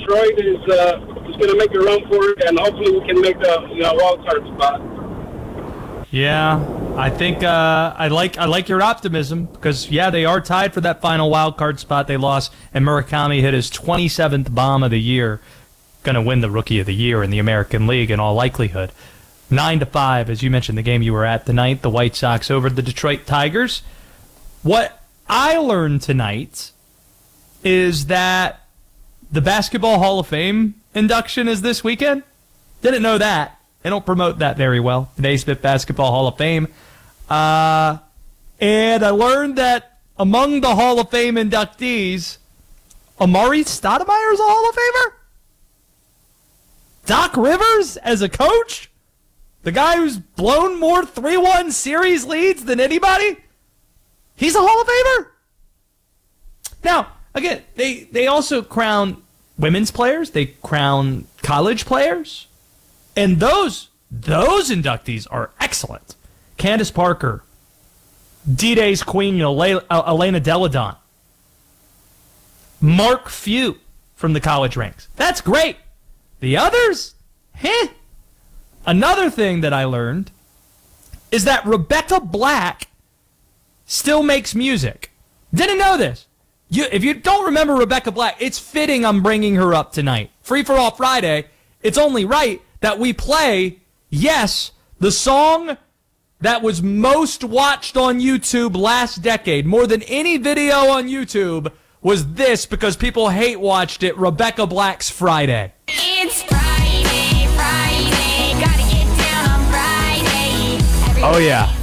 Detroit is going to make a run for it, and hopefully we can make the wild card spot. Yeah, I think I like your optimism because, they are tied for that final wild card spot. They lost, and Murakami hit his 27th bomb of the year. Going to win the Rookie of the Year in the American League in all likelihood. 9-5, as you mentioned, the game you were at tonight, the White Sox over the Detroit Tigers. What I learned tonight is that the Basketball Hall of Fame induction is this weekend. Didn't know that. They don't promote that very well, the Naismith Basketball Hall of Fame. And I learned that among the Hall of Fame inductees, Amari Stoudemire is a Hall of Famer? Doc Rivers as a coach? The guy who's blown more 3-1 series leads than anybody? He's a Hall of Famer? Now, again, they also crown women's players. They crown college players. And those inductees are excellent. Candace Parker, D-Day's queen, Elena Deladon. Mark Few from the college ranks. That's great. The others? Another thing that I learned is that Rebecca Black still makes music. Didn't know this. If you don't remember Rebecca Black, it's fitting I'm bringing her up tonight. Free for All Friday. It's only right that we play, the song that was most watched on YouTube last decade. More than any video on YouTube was this because people hate watched it, Rebecca Black's Friday. It's Friday, gotta get down on Friday. Oh, yeah.